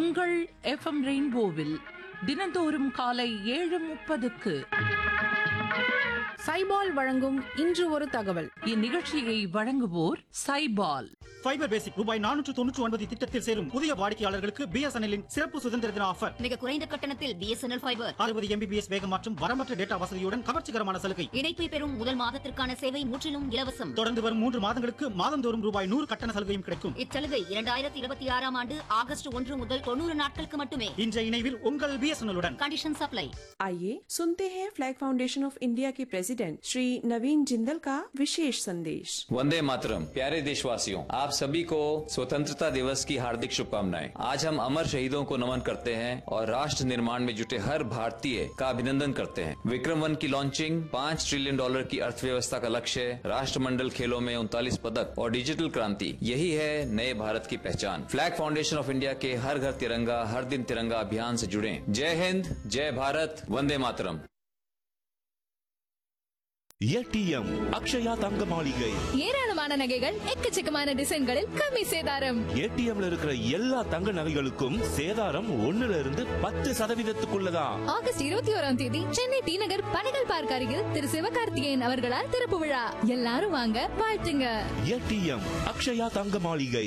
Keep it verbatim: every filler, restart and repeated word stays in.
உங்கள் எஃப்எம் ரெயின்போவில் தினந்தோறும் காலை ஏழு முப்பதுக்கு சைபால் வழங்கும் இன்று ஒரு தகவல். இந்நிகழ்ச்சியை வழங்குவோர் சைபால். ஃபைபர் பேசிக் ரூபாய் நானூற்று தொன்னூற்று ஒன்பது திட்டத்தில் சேரும் புதிய வாடிக்கையாளர்களுக்கு பிஎஸ்என்எல்லின் சிறப்பு சுதந்திர தின ஆஃபர். மிக குறைந்த கட்டணத்தில் பிஎஸ்என்எல் ஃபைபர் அறுபது எம்பிபிஎஸ் வேகம் மற்றும் வரம்பற்ற டேட்டா வசதியுடன் கவர்ச்சிகரமான சலுகை. இணைப்பை பெறும் முதல் மாதத்திற்கான சேவை முற்றிலும் இலவசம். தொடர்ந்து வரும் மூன்று மாதங்களுக்கு மாதந்தோறும் ரூபாய் நூறு கட்டண சலுகையும் கிடைக்கும். இச்சலுகை இரண்டாயிரத்தி இருபத்தி ஆறாம் ஆண்டு ஆகஸ்ட் ஒன்று முதல் தொண்ணூறு நாட்களுக்கு மட்டுமே. இன்றைய இணைவில் உங்கள் பிஎஸ்என்எல்லுடன். Condition supply. आइए सुनते हैं फ्लैग फाउंडेशन ऑफ इंडिया के प्रेसिडेंट श्री नवीन जिंदल का विशेष संदेश। वंदे मातरम। प्यारे देशवासियों, आप सभी को स्वतंत्रता दिवस की हार्दिक शुभकामनाएं। आज हम अमर शहीदों को नमन करते हैं और राष्ट्र निर्माण में जुटे हर भारतीय का अभिनंदन करते हैं। विक्रम वन की लॉन्चिंग, पाँच ट्रिलियन डॉलर की अर्थव्यवस्था का लक्ष्य, राष्ट्रमंडल खेलों में उनतालीस पदक और डिजिटल क्रांति, यही है नए भारत की पहचान। फ्लैग फाउंडेशन ऑफ इंडिया के हर घर तिरंगा हर दिन तिरंगा अभियान से जुड़े। जय हिंद, जय भारत, वंदे मातरम। ஏடிஎம் அக்ஷயா தங்க மாளிகை. ஏராளமான நகைகள் எக்கச்சக்கமான டிசைன்களில் கம்மி சேதாரம். ஏடிஎம்ல இருக்கிற எல்லா தங்க நகைகளுக்கும் சேதாரம் ஒண்ணுல இருந்து பத்து சதவீதத்துக்குள்ளதான். ஆகஸ்ட் இருபத்தி ஓராம் தேதி சென்னை டி நகர் பனைகள் பார்க் அருகில் திரு சிவகார்த்திகேயன் அவர்களால் திறப்பு விழா. எல்லாரும் வாங்க வாழ்த்துங்க. ஏடிஎம் அக்ஷயா தங்க மாளிகை.